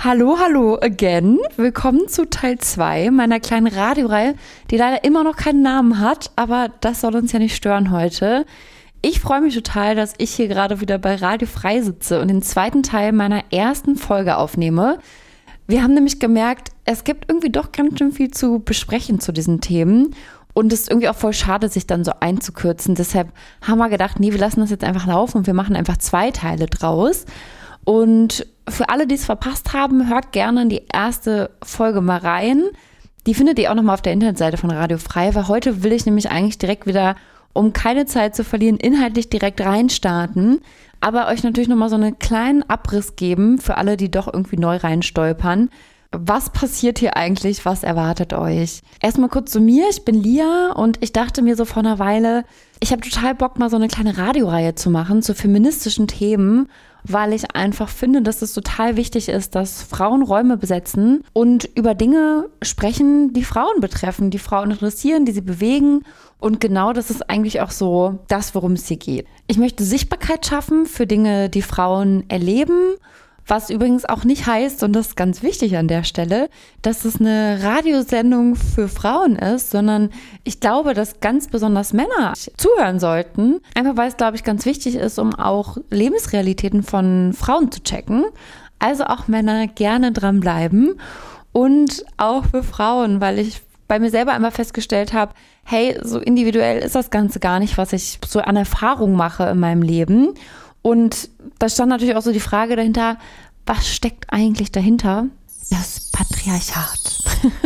Hallo, hallo again. Willkommen zu Teil 2 meiner kleinen Radioreihe, die leider immer noch keinen Namen hat, aber das soll uns ja nicht stören heute. Ich freue mich total, dass ich hier gerade wieder bei Radio Frei sitze und den zweiten Teil meiner ersten Folge aufnehme. Wir haben nämlich gemerkt, es gibt irgendwie doch ganz schön viel zu besprechen zu diesen Themen und es ist irgendwie auch voll schade, sich dann so einzukürzen. Deshalb haben wir gedacht, nee, wir lassen das jetzt einfach laufen und wir machen einfach 2 Teile draus. Und für alle, die es verpasst haben, hört gerne in die erste Folge mal rein. Die findet ihr auch nochmal auf der Internetseite von Radio Frei, weil heute will ich nämlich eigentlich direkt wieder, um keine Zeit zu verlieren, inhaltlich direkt reinstarten, aber euch natürlich nochmal so einen kleinen Abriss geben für alle, die doch irgendwie neu reinstolpern. Was passiert hier eigentlich? Was erwartet euch? Erstmal kurz zu mir. Ich bin Lia und ich dachte mir so vor einer Weile, ich habe total Bock, mal so eine kleine Radioreihe zu machen zu feministischen Themen, weil ich einfach finde, dass es total wichtig ist, dass Frauen Räume besetzen und über Dinge sprechen, die Frauen betreffen, die Frauen interessieren, die sie bewegen. Und genau das ist eigentlich auch so das, worum es hier geht. Ich möchte Sichtbarkeit schaffen für Dinge, die Frauen erleben, was übrigens auch nicht heißt, und das ist ganz wichtig an der Stelle, dass es eine Radiosendung für Frauen ist, sondern ich glaube, dass ganz besonders Männer zuhören sollten. Einfach weil es, glaube ich, ganz wichtig ist, um auch Lebensrealitäten von Frauen zu checken. Also auch Männer gerne dranbleiben und auch für Frauen, weil ich bei mir selber einmal festgestellt habe, hey, so individuell ist das Ganze gar nicht, was ich so an Erfahrung mache in meinem Leben. Und da stand natürlich auch so die Frage dahinter, was steckt eigentlich dahinter? Das Patriarchat.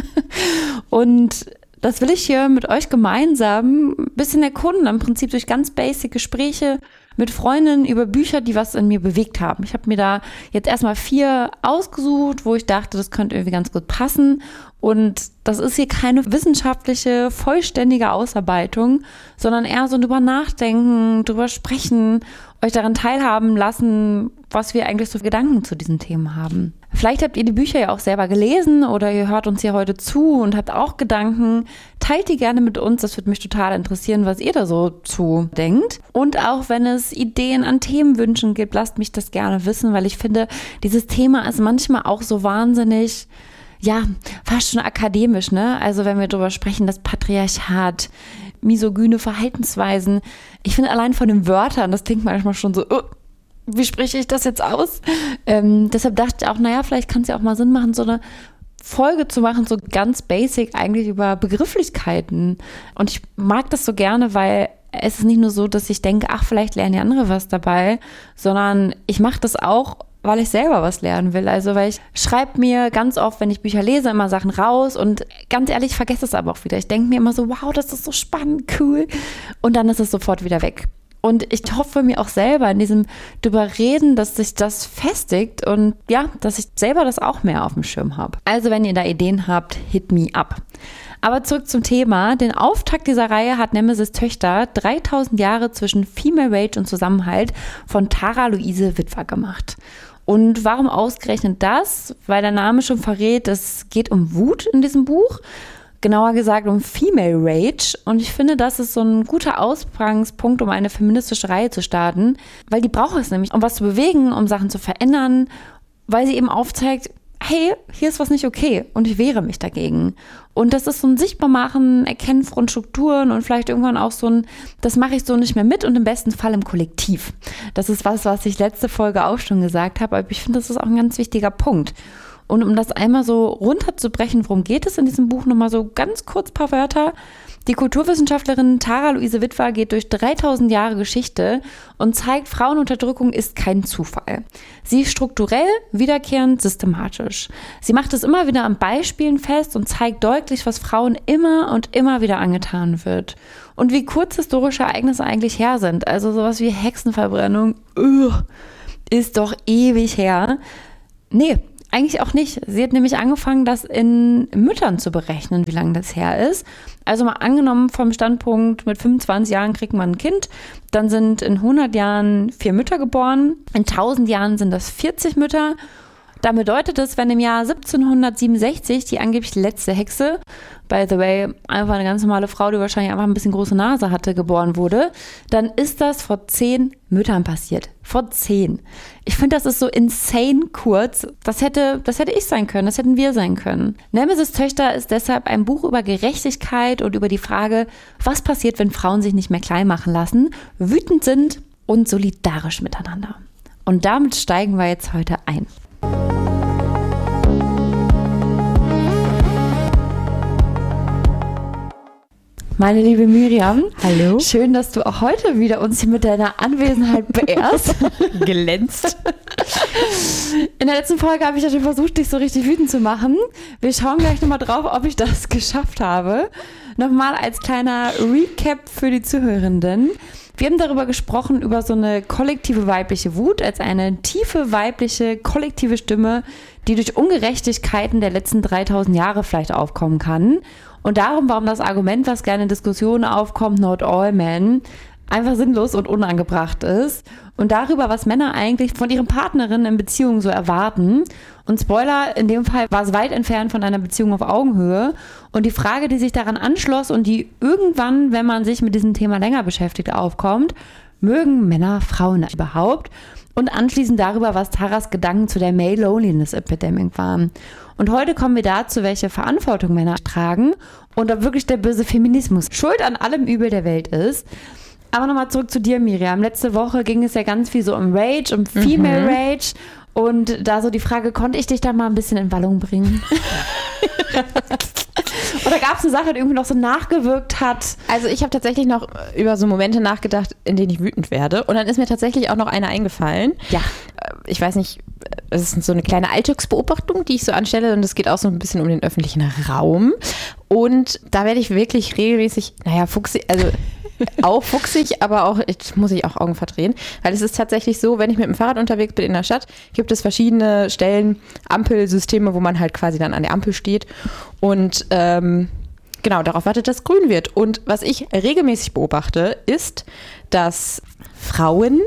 Und das will ich hier mit euch gemeinsam ein bisschen erkunden, im Prinzip durch ganz basic Gespräche mit Freundinnen über Bücher, die was in mir bewegt haben. Ich habe mir da jetzt erstmal 4 ausgesucht, wo ich dachte, das könnte irgendwie ganz gut passen. Und das ist hier keine wissenschaftliche, vollständige Ausarbeitung, sondern eher so drüber nachdenken, drüber sprechen, euch daran teilhaben lassen, was wir eigentlich so für Gedanken zu diesen Themen haben. Vielleicht habt ihr die Bücher ja auch selber gelesen oder ihr hört uns hier heute zu und habt auch Gedanken. Teilt die gerne mit uns, das würde mich total interessieren, was ihr da so zu denkt. Und auch wenn es Ideen an Themenwünschen gibt, lasst mich das gerne wissen, weil ich finde, dieses Thema ist manchmal auch so wahnsinnig, ja, fast schon akademisch, ne? Also wenn wir drüber sprechen, das Patriarchat, misogyne Verhaltensweisen. Ich finde allein von den Wörtern, das klingt manchmal schon so, wie spreche ich das jetzt aus? Deshalb dachte ich auch, naja, vielleicht kann es ja auch mal Sinn machen, so eine Folge zu machen, so ganz basic eigentlich über Begrifflichkeiten. Und ich mag das so gerne, weil es ist nicht nur so, dass ich denke, ach, vielleicht lernen die andere was dabei, sondern ich mache das auch, weil ich selber was lernen will. Also weil ich schreibe mir ganz oft, wenn ich Bücher lese, immer Sachen raus und ganz ehrlich, ich vergesse es aber auch wieder. Ich denke mir immer so, wow, das ist so spannend, cool. Und dann ist es sofort wieder weg. Und ich hoffe mir auch selber in diesem drüber reden, dass sich das festigt und ja, dass ich selber das auch mehr auf dem Schirm habe. Also wenn ihr da Ideen habt, hit me up. Aber zurück zum Thema. Den Auftakt dieser Reihe hat Nemesis Töchter 3000 Jahre zwischen Female Rage und Zusammenhalt von Tara Luise Witwer gemacht. Und warum ausgerechnet das? Weil der Name schon verrät, es geht um Wut in diesem Buch. Genauer gesagt um Female Rage. Und ich finde, das ist so ein guter Ausgangspunkt, um eine feministische Reihe zu starten. Weil die braucht es nämlich, um was zu bewegen, um Sachen zu verändern. Weil sie eben aufzeigt, hey, hier ist was nicht okay und ich wehre mich dagegen. Und das ist so ein Sichtbarmachen, Erkennen von Strukturen und vielleicht irgendwann auch so ein, das mache ich so nicht mehr mit und im besten Fall im Kollektiv. Das ist was ich letzte Folge auch schon gesagt habe, aber ich finde, das ist auch ein ganz wichtiger Punkt. Und um das einmal so runterzubrechen, worum geht es in diesem Buch, nochmal so ganz kurz ein paar Wörter. Die Kulturwissenschaftlerin Tara Luise Witwer geht durch 3000 Jahre Geschichte und zeigt, Frauenunterdrückung ist kein Zufall. Sie ist strukturell, wiederkehrend, systematisch. Sie macht es immer wieder an Beispielen fest und zeigt deutlich, was Frauen immer und immer wieder angetan wird. Und wie kurz historische Ereignisse eigentlich her sind. Also sowas wie Hexenverbrennung, ist doch ewig her. Nee, eigentlich auch nicht. Sie hat nämlich angefangen, das in Müttern zu berechnen, wie lange das her ist. Also mal angenommen vom Standpunkt, mit 25 Jahren kriegt man ein Kind, dann sind in 100 Jahren 4 Mütter geboren, in 1000 Jahren sind das 40 Mütter. Dann bedeutet es, wenn im Jahr 1767 die angeblich letzte Hexe, by the way, einfach eine ganz normale Frau, die wahrscheinlich einfach ein bisschen große Nase hatte, geboren wurde, dann ist das vor 10 Müttern passiert. Vor 10. Ich finde, das ist so insane kurz. Das hätte ich sein können, das hätten wir sein können. Nemesis Töchter ist deshalb ein Buch über Gerechtigkeit und über die Frage, was passiert, wenn Frauen sich nicht mehr klein machen lassen, wütend sind und solidarisch miteinander. Und damit steigen wir jetzt heute ein. Meine liebe Miriam, hallo. Schön, dass du auch heute wieder uns hier mit deiner Anwesenheit beehrst. Glänzt. In der letzten Folge habe ich ja schon versucht, dich so richtig wütend zu machen. Wir schauen gleich nochmal drauf, ob ich das geschafft habe. Nochmal als kleiner Recap für die Zuhörenden. Wir haben darüber gesprochen, über so eine kollektive weibliche Wut als eine tiefe weibliche kollektive Stimme, die durch Ungerechtigkeiten der letzten 3000 Jahre vielleicht aufkommen kann. Und darum, warum das Argument, was gerne in Diskussionen aufkommt, not all men, einfach sinnlos und unangebracht ist. Und darüber, was Männer eigentlich von ihren Partnerinnen in Beziehungen so erwarten. Und Spoiler, in dem Fall war es weit entfernt von einer Beziehung auf Augenhöhe. Und die Frage, die sich daran anschloss und die irgendwann, wenn man sich mit diesem Thema länger beschäftigt, aufkommt: Mögen Männer Frauen überhaupt? Und anschließend darüber, was Taras Gedanken zu der Male Loneliness Epidemic waren. Und heute kommen wir dazu, welche Verantwortung Männer tragen und ob wirklich der böse Feminismus schuld an allem Übel der Welt ist. Aber nochmal zurück zu dir, Miriam. Letzte Woche ging es ja ganz viel so um Rage, um Female Rage. Und da so die Frage, konnte ich dich da mal ein bisschen in Wallung bringen? Oder gab es eine Sache, die irgendwie noch so nachgewirkt hat? Also ich habe tatsächlich noch über so Momente nachgedacht, in denen ich wütend werde. Und dann ist mir tatsächlich auch noch eine eingefallen. Ja. Ich weiß nicht, es ist so eine kleine Alltagsbeobachtung, die ich so anstelle. Und es geht auch so ein bisschen um den öffentlichen Raum. Und da werde ich wirklich regelmäßig, fuchsig, also auch fuchsig, aber auch, jetzt muss ich auch Augen verdrehen. Weil es ist tatsächlich so, wenn ich mit dem Fahrrad unterwegs bin in der Stadt, gibt es verschiedene Stellen, Ampelsysteme, wo man halt quasi dann an der Ampel steht. Und genau, darauf wartet, dass grün wird. Und was ich regelmäßig beobachte, ist, dass Frauen,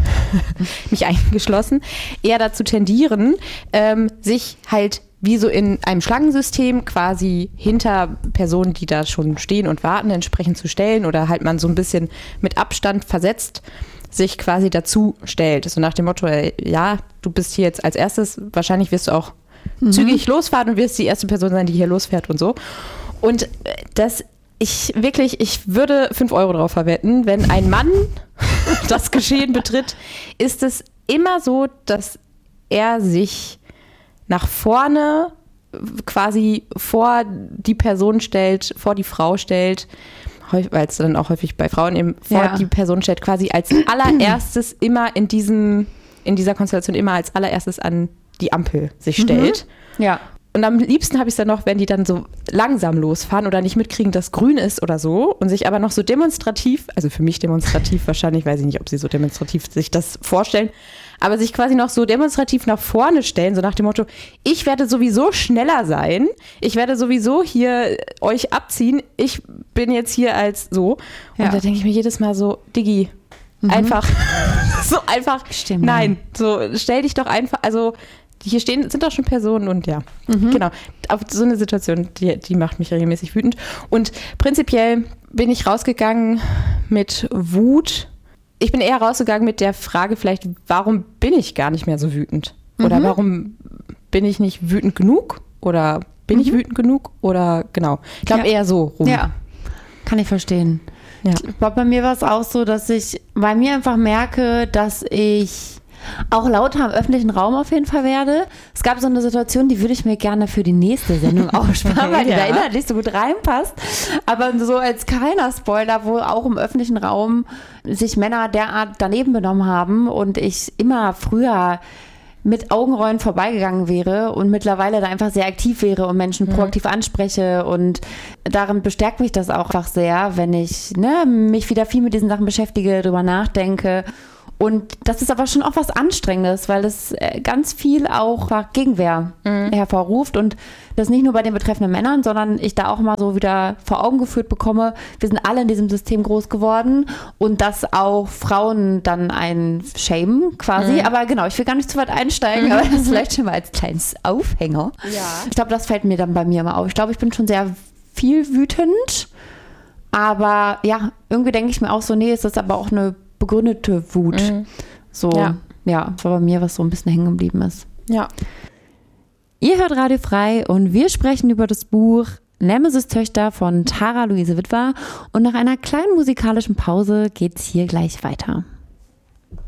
mich eingeschlossen, eher dazu tendieren, sich halt wie so in einem Schlangensystem quasi hinter Personen, die da schon stehen und warten, entsprechend zu stellen oder halt man so ein bisschen mit Abstand versetzt sich quasi dazu stellt. So nach dem Motto, ja, du bist hier jetzt als erstes, wahrscheinlich wirst du auch zügig losfahren und wirst die erste Person sein, die hier losfährt und so. Und ich würde 5 Euro drauf verwetten, wenn ein Mann das Geschehen betritt, ist es immer so, dass er sich nach vorne quasi vor die Person stellt, vor die Frau stellt, weil es dann auch häufig bei Frauen eben vor die Person stellt, quasi als allererstes immer in dieser Konstellation immer als allererstes an die Ampel sich stellt. Ja. Und am liebsten habe ich es dann noch, wenn die dann so langsam losfahren oder nicht mitkriegen, dass grün ist oder so und sich aber noch so demonstrativ, also für mich demonstrativ wahrscheinlich, weiß ich nicht, ob sie so demonstrativ sich das vorstellen, aber sich quasi noch so demonstrativ nach vorne stellen, so nach dem Motto, ich werde sowieso schneller sein, ich werde sowieso hier euch abziehen, ich bin jetzt hier als so. Und da denke ich mir jedes Mal so, Diggi, einfach, so einfach, stimmt, nein, so stell dich doch einfach, also hier sind doch schon Personen und ja, genau. Auf so eine Situation, die macht mich regelmäßig wütend. Und prinzipiell bin ich rausgegangen mit Wut. Ich bin eher rausgegangen mit der Frage vielleicht, warum bin ich gar nicht mehr so wütend? Oder warum bin ich nicht wütend genug? Oder bin ich wütend genug? Oder genau. Ich glaube eher so rum. Ja, kann ich verstehen. Ja. Ich glaube, bei mir war es auch so, dass ich bei mir einfach merke, dass ich auch lauter im öffentlichen Raum auf jeden Fall werde. Es gab so eine Situation, die würde ich mir gerne für die nächste Sendung aufsparen, weil die da inhaltlich so gut reinpasst. Aber so als kleiner Spoiler, wo auch im öffentlichen Raum sich Männer derart daneben benommen haben und ich immer früher mit Augenrollen vorbeigegangen wäre und mittlerweile da einfach sehr aktiv wäre und Menschen proaktiv anspreche und darin bestärkt mich das auch einfach sehr, wenn ich mich wieder viel mit diesen Sachen beschäftige, drüber nachdenke Und das ist aber schon auch was Anstrengendes, weil es ganz viel auch Gegenwehr hervorruft und das nicht nur bei den betreffenden Männern, sondern ich da auch mal so wieder vor Augen geführt bekomme, wir sind alle in diesem System groß geworden und dass auch Frauen dann einen shamen quasi. Aber genau, ich will gar nicht zu weit einsteigen, aber das vielleicht schon mal als kleines Aufhänger. Ja. Ich glaube, das fällt mir dann bei mir mal auf. Ich glaube, ich bin schon sehr viel wütend, aber ja, irgendwie denke ich mir auch so, nee, ist das aber auch eine begründete Wut. So, ja, war bei mir was so ein bisschen hängen geblieben ist. Ja. Ihr hört Radio Frei und wir sprechen über das Buch Nemesis-Töchter von Tara Luise Witwer und nach einer kleinen musikalischen Pause geht's hier gleich weiter.